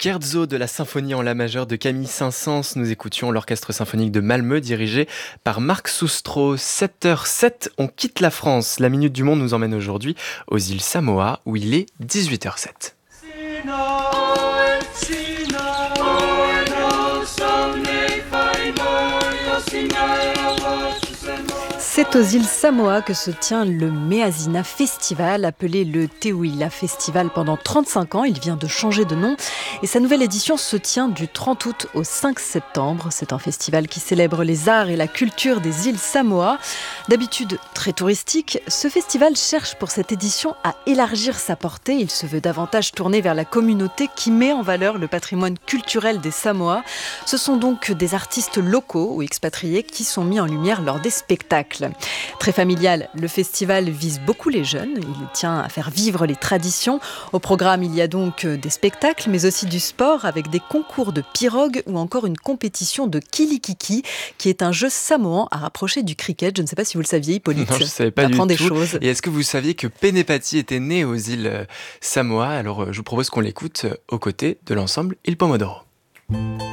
Scherzo de la symphonie en la majeure de Camille Saint-Saëns. Nous écoutions l'orchestre symphonique de Malmö dirigé par Marc Soustro. 7h07, on quitte la France. La Minute du Monde nous emmène aujourd'hui aux îles Samoa où il est 18h07. C'est aux îles Samoa que se tient le Meazina Festival, appelé le Te Huila Festival pendant 35 ans. Il vient de changer de nom et sa nouvelle édition se tient du 30 août au 5 septembre. C'est un festival qui célèbre les arts et la culture des îles Samoa. D'habitude très touristique, ce festival cherche pour cette édition à élargir sa portée. Il se veut davantage tourné vers la communauté qui met en valeur le patrimoine culturel des Samoa. Ce sont donc des artistes locaux ou expatriés qui sont mis en lumière lors des spectacles. Très familial, le festival vise beaucoup les jeunes. Il tient à faire vivre les traditions. Au programme, il y a donc des spectacles, mais aussi du sport avec des concours de pirogue ou encore une compétition de kilikiki, qui est un jeu samoan à rapprocher du cricket. Je ne sais pas si vous le saviez, Hippolyte. Non, je ne savais pas du tout. Des choses. Et est-ce que vous saviez que Penepati était né aux îles Samoa ? Alors, je vous propose qu'on l'écoute aux côtés de l'ensemble Il Pomodoro.